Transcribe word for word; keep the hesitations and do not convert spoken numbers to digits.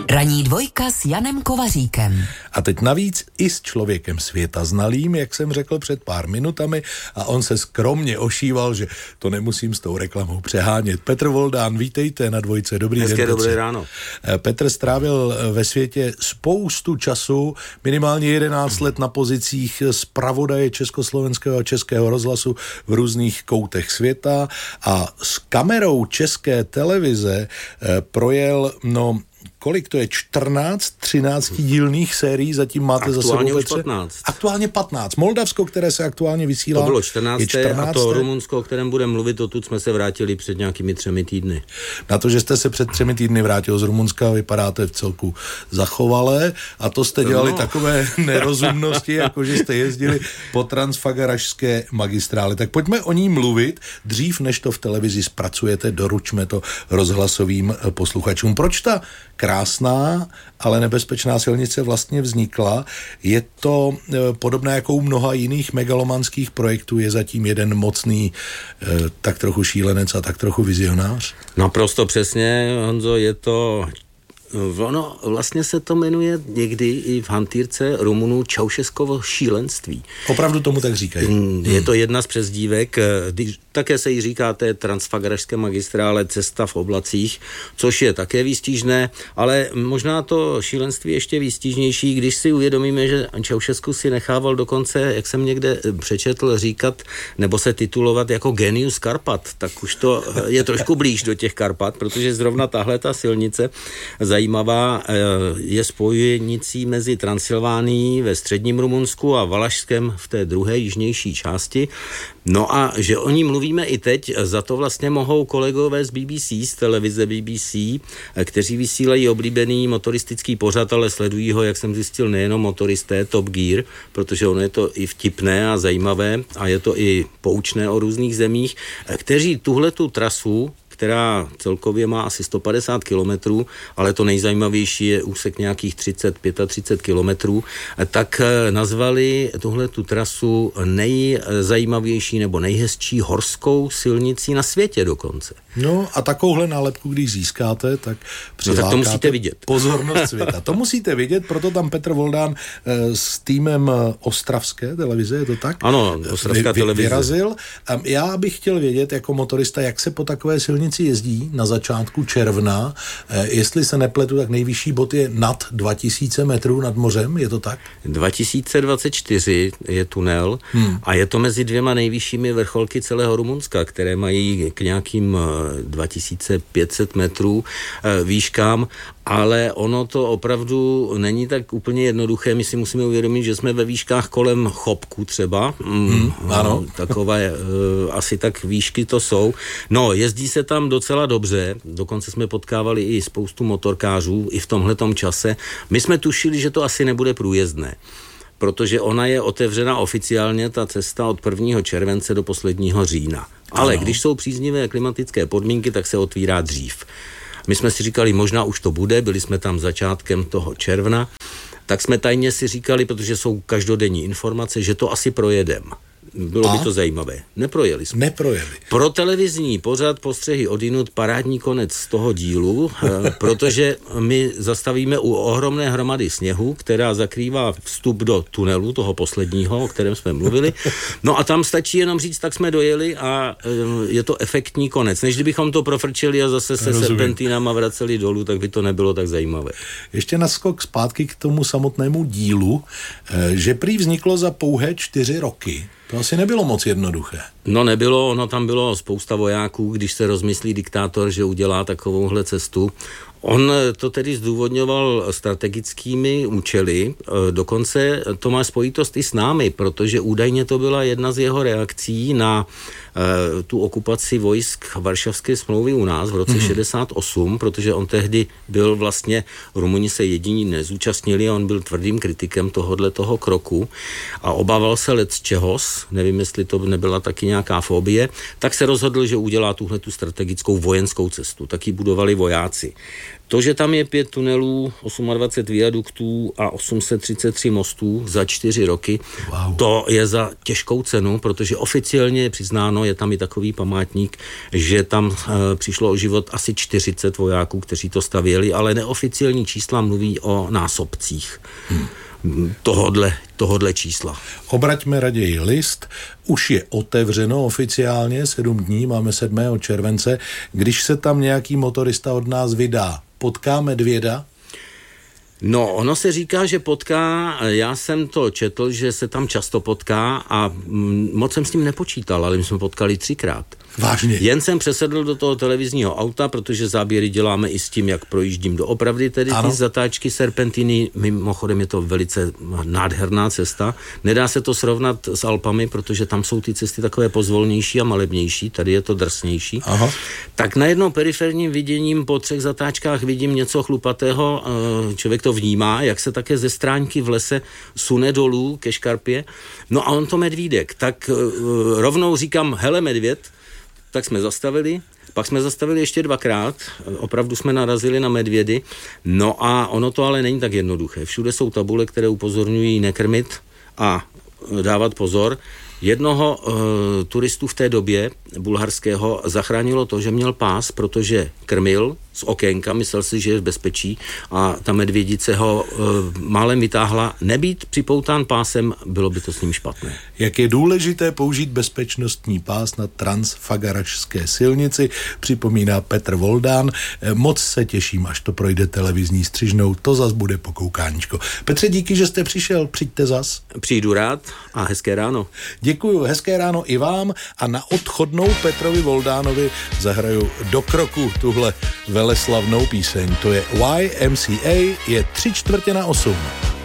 Ranní dvojka s Janem Kovaříkem. A teď navíc i s člověkem světa znalým, jak jsem řekl před pár minutami, a on se skromně ošíval, že to nemusím s tou reklamou přehánět. Petr Voldán, vítejte na dvojce. Dobrý Hezké den, dobré ráno. Petr strávil ve světě spoustu času, minimálně jedenáct let na pozicích zpravodaje Československého a Českého rozhlasu v různých koutech světa a s kamerou České televize projel, no, kolik to je? čtrnáct, třináct dílných sérií, zatím máte aktuálně za sebou, už Petře? patnáct. Aktuálně patnáct. Moldavsko, které se aktuálně vysílá, to bylo čtrnácté, je čtrnácté. A to Rumunsko, o kterém budeme mluvit, odtud jsme se vrátili před nějakými třemi týdny. Na to, že jste se před třemi týdny vrátil z Rumunska, vypadáte v celku zachovalé, a to jste dělali no. takové nerozumnosti, jako že jste jezdili po transfagarašské magistrále. Tak pojďme o ní mluvit, dřív než to v televizi zpracujete, doručme to rozhlasovým posluchačům. Proč ta krásná, ale nebezpečná silnice vlastně vznikla? Je to e, podobné jako u mnoha jiných megalomanských projektů, je zatím jeden mocný e, tak trochu šílenec a tak trochu vizionář? Naprosto přesně, Honzo, je to... Ono vlastně se to jmenuje někdy i v hantýrce Rumunů Čaušeskovo šílenství. Opravdu tomu tak říkají? Je to jedna z přezdívek, také se jí říká té transfagarašské magistrále Cesta v oblacích, což je také výstižné, ale možná to šílenství ještě výstižnější, když si uvědomíme, že Čaušesku si nechával dokonce, jak jsem někde přečetl, říkat nebo se titulovat jako genius Karpat, tak už to je trošku blíž do těch Karpat, protože zrovna tahle ta silnice zajímavá je spojenicí mezi Transylvánií ve středním Rumunsku a Valašskem v té druhé jižnější části. No a že o ní mluvíme i teď, za to vlastně mohou kolegové z B B C, z televize B B C, kteří vysílají oblíbený motoristický pořad, ale sledují ho, jak jsem zjistil, nejenom motoristé, Top Gear, protože ono je to i vtipné a zajímavé a je to i poučné o různých zemích, kteří tuhletu trasu, která celkově má asi sto padesát kilometrů, ale to nejzajímavější je úsek nějakých třicet, třicet pět kilometrů, tak nazvali tuhle tu trasu nejzajímavější nebo nejhezčí horskou silnicí na světě dokonce. No a takovouhle nálepku, když získáte, tak přilákáte no, tak to musíte vidět. Pozornost světa. To musíte vidět, proto tam Petr Voldán e, s týmem ostravské televize, je to tak? Ano, ostravská vy, televize. Vyrazil. Já bych chtěl vědět jako motorista, jak se po takové silnici jezdí na začátku června. E, jestli se nepletu, tak nejvyšší bod je nad dva tisíce metrů nad mořem, je to tak? dva tisíce dvacet čtyři je tunel hmm. a je to mezi dvěma nejvyššími vrcholky celého Rumunska, které mají k nějakým dva tisíce pět set metrů výškám, ale ono to opravdu není tak úplně jednoduché. My si musíme uvědomit, že jsme ve výškách kolem Chopku třeba. Hmm, ano. Takové asi tak výšky to jsou. No, jezdí se tam docela dobře. Dokonce jsme potkávali i spoustu motorkářů i v tomhletom čase. My jsme tušili, že to asi nebude průjezdné, protože ona je otevřena oficiálně, ta cesta, od prvního července do posledního října. Ale ano. Když jsou příznivé klimatické podmínky, tak se otvírá dřív. My jsme si říkali, možná už to bude, byli jsme tam začátkem toho června, tak jsme tajně si říkali, protože jsou každodenní informace, že to asi projedem. Bylo A? by to zajímavé. Neprojeli jsme. Neprojeli. Pro televizní pořad postřehy odinut parádní konec z toho dílu, protože my zastavíme u ohromné hromady sněhu, která zakrývá vstup do tunelu, toho posledního, o kterém jsme mluvili. No a tam stačí jenom říct, tak jsme dojeli a je to efektní konec. Než kdybychom to profrčeli a zase se serpentínama vraceli dolů, tak by to nebylo tak zajímavé. Ještě naskok zpátky k tomu samotnému dílu, že prý vzniklo za pouhé čtyři roky. To asi nebylo moc jednoduché. No nebylo, ono tam bylo spousta vojáků, když se rozmyslí diktátor, že udělá takovouhle cestu. On to tedy zdůvodňoval strategickými účely, dokonce to má spojitost i s námi, protože údajně to byla jedna z jeho reakcí na uh, tu okupaci vojsk Varšavské smlouvy u nás v roce hmm. šedesát osm, protože on tehdy byl vlastně, Rumuni se jediní nezúčastnili a on byl tvrdým kritikem tohodle toho kroku a obával se lec čehos, nevím, jestli to nebyla taky nějaká fobie, tak se rozhodl, že udělá tuhletu strategickou vojenskou cestu, tak ji budovali vojáci. To, že tam je pět tunelů, dvacet osm viaduktů a osm set třicet tři mostů za čtyři roky, wow. To je za těžkou cenu, protože oficiálně je přiznáno, je tam i takový památník, že tam e, přišlo o život asi čtyřicet vojáků, kteří to stavěli, ale neoficiální čísla mluví o násobcích. Hmm. Tohodle, tohodle čísla. Obraťme raději list. Už je otevřeno oficiálně, sedm dní, máme sedmého července. Když se tam nějaký motorista od nás vydá, potká medvěda? No, ono se říká, že potká, já jsem to četl, že se tam často potká a moc jsem s tím nepočítal, ale my jsme potkali třikrát. Vážně? Jen jsem přesedl do toho televizního auta, protože záběry děláme i s tím, jak projíždím doopravdy, tedy ano. Ty zatáčky serpentiny, mimochodem je to velice nádherná cesta. Nedá se to srovnat s Alpami, protože tam jsou ty cesty takové pozvolnější a malebnější, tady je to drsnější. Aha. Tak najednou periferním viděním po třech zatáčkách vidím něco chlupatého, člověk to vnímá, jak se také ze stránky v lese sune dolů ke škarpě. No a on to medvídek, tak rovnou říkám, hele medvěd, tak jsme zastavili, pak jsme zastavili ještě dvakrát, opravdu jsme narazili na medvědy, no a ono to ale není tak jednoduché. Všude jsou tabule, které upozorňují nekrmit a dávat pozor. Jednoho uh, turistu v té době, bulharského, zachránilo to, že měl pás, protože krmil z okénka, myslel si, že je v bezpečí a ta medvědice ho uh, málem vytáhla. Nebýt připoután pásem, bylo by to s ním špatné. Jak je důležité použít bezpečnostní pás na transfagarašské silnici, připomíná Petr Voldán. Moc se těším, až to projde televizní střižnou, to zas bude pokoukáníčko. Petře, díky, že jste přišel, přijďte zas. Přijdu rád a hezké ráno. Děkuju, hezké ráno i vám a na odchodnou Petrovi Voldánovi zahraju do kroku tuhle veleslavnou píseň. To je Y M C A, je tři čtvrtě na osm.